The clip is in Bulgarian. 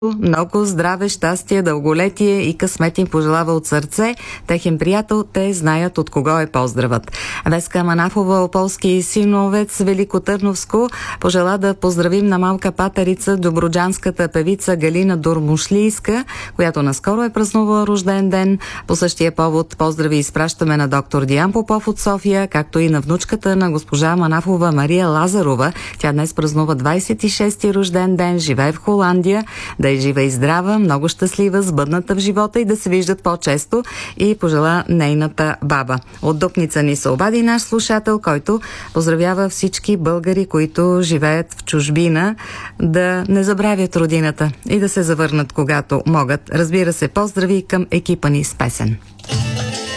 много здраве, щастие, дълголетие и късмет им пожелава от сърце. Техен приятел, те знаят от кого е поздравът. Веска Манафова, Ополски синовец, Великотърновско, пожела да поздравим на малка патерица доброджанската певица Галина Дормушлийска, която наскоро е празнувала рожден ден. По същия повод поздрави изпращаме на доктор Диан Попов от София, както и на внучката на госпожа Манафова Мария Лазарова. Тя днес празнува 26-ти рожден ден, живее в Холандия. Да е жива и здрава, много щастлива, сбъдната в живота и да се виждат по-често, и пожела нейната баба. От Дупница ни се обади наш слушател, който поздравява всички българи, които живеят в чужбина, да не забравят родината и да се завърнат когато могат. Разбира се, поздрави към екипа ни с песен.